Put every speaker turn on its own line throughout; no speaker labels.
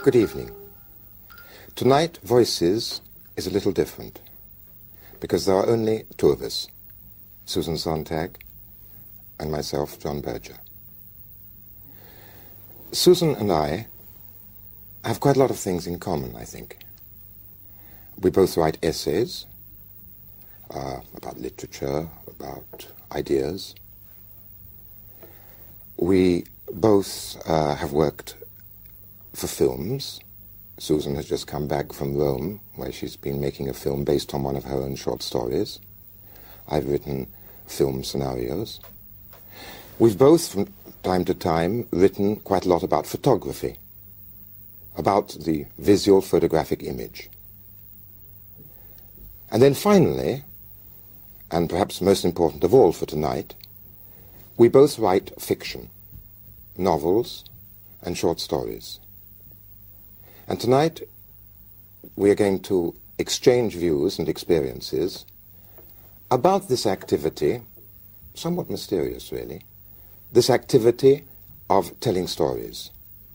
Good evening. Tonight, Voices is a little different, because there are only two of us, Susan Sontag and myself, John Berger. Susan and I have quite a lot of things in common, I think. We both write essays about literature, about ideas. We both have worked for films. Susan has just come back from Rome, where she's been making a film based on one of her own short stories. I've written film scenarios. We've both, from time to time, written quite a lot about photography, about the visual photographic image. And then finally, and perhaps most important of all for tonight, we both write fiction, novels and short stories. And tonight we are going to exchange views and experiences about this activity, somewhat mysterious really, this activity of telling stories.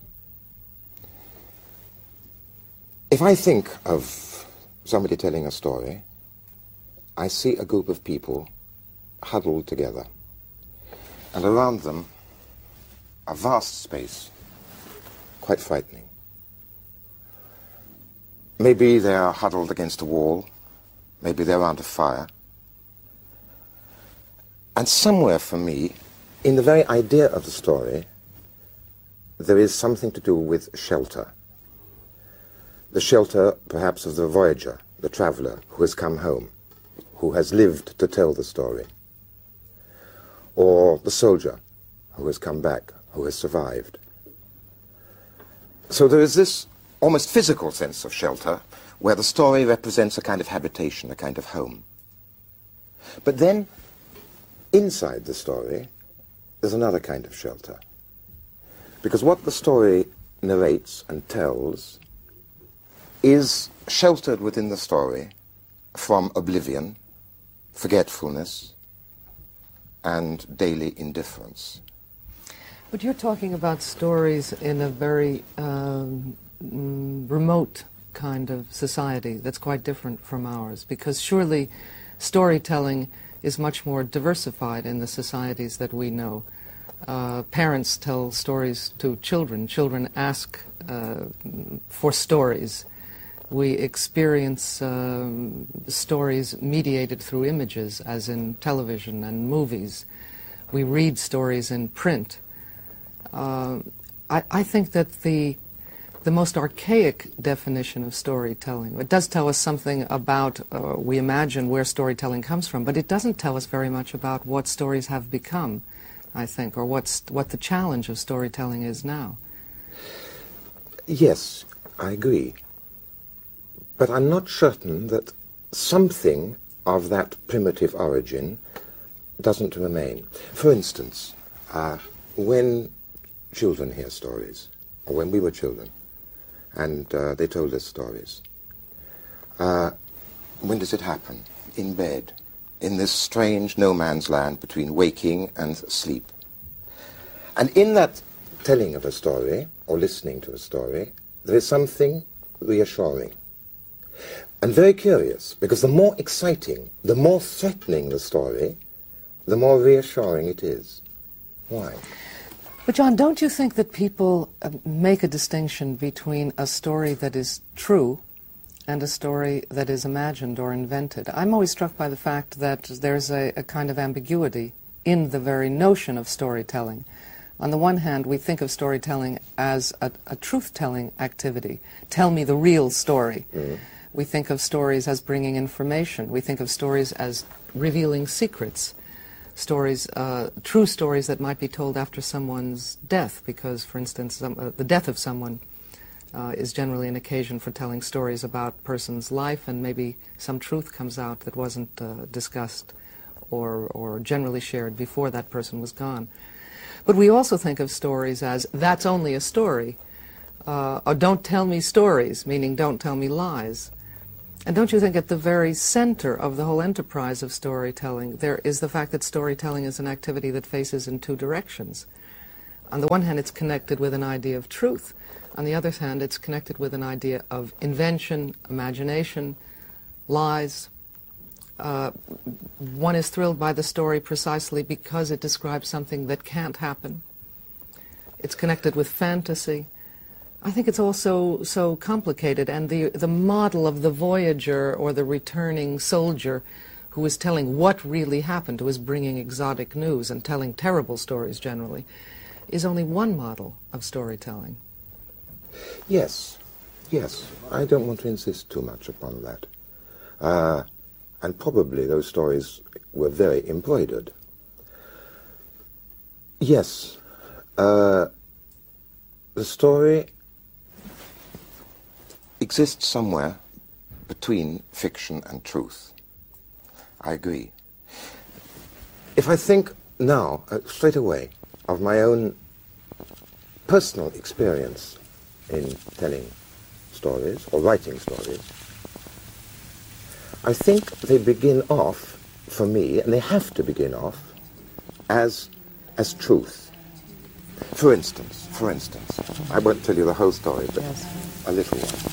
If I think of somebody telling a story, I see a group of people huddled together, and around them a vast space, quite frightening. Maybe they are huddled against a wall, maybe they're around a fire. And somewhere for me, in the very idea of the story, there is something to do with shelter. The shelter, perhaps, of the voyager, the traveller who has come home, who has lived to tell the story. Or the soldier who has come back, who has survived. So there is this almost physical sense of shelter, where the story represents a kind of habitation, a kind of home. But then, inside the story, there's another kind of shelter. Because what the story narrates and tells is sheltered within the story from oblivion, forgetfulness, and daily indifference.
But you're talking about stories in a very remote kind of society that's quite different from ours, because surely storytelling is much more diversified in the societies that we know. Parents tell stories to children. Children ask for stories. We experience stories mediated through images, as in television and movies. We read stories in print. I think that the most archaic definition of storytelling, it does tell us something about, we imagine, where storytelling comes from, but it doesn't tell us very much about what stories have become, I think, or what the challenge of storytelling is now.
Yes, I agree. But I'm not certain that something of that primitive origin doesn't remain. For instance, when children hear stories, or when we were children, and they told us stories, when does it happen? In bed, in this strange no-man's land between waking and sleep. And in that telling of a story, or listening to a story, there is something reassuring. And very curious, because the more exciting, the more threatening the story, the more reassuring it is. Why?
But John, don't you think that people make a distinction between a story that is true and a story that is imagined or invented? I'm always struck by the fact that there's a kind of ambiguity in the very notion of storytelling. On the one hand, we think of storytelling as a truth-telling activity. Tell me the real story. Mm-hmm. We think of stories as bringing information. We think of stories as revealing secrets. Stories, true stories that might be told after someone's death, because, for instance, the death of someone is generally an occasion for telling stories about a person's life, and maybe some truth comes out that wasn't discussed or generally shared before that person was gone. But we also think of stories as, that's only a story, or don't tell me stories, meaning don't tell me lies. And don't you think at the very center of the whole enterprise of storytelling, there is the fact that storytelling is an activity that faces in two directions. On the one hand, it's connected with an idea of truth. On the other hand, it's connected with an idea of invention, imagination, lies. One is thrilled by the story precisely because it describes something that can't happen. It's connected with fantasy. I think it's also so complicated, and the model of the voyager or the returning soldier who is telling what really happened, who is bringing exotic news and telling terrible stories generally, is only one model of storytelling.
Yes, yes. I don't want to insist too much upon that. And probably those stories were very embroidered. Yes, the story exists somewhere between fiction and truth. I agree. If I think now, straight away, of my own personal experience in telling stories or writing stories, I think they begin off, for me, and they have to begin off, as truth. For instance, I won't tell you the whole story, but
Yes.
a little one.